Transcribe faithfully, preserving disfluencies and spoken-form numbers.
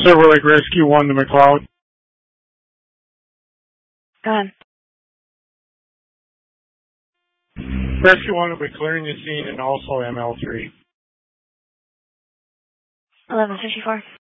server like Rescue one to McLeod. Go ahead. Rescue one will be clearing the scene and also M L three. eleven fifty-four.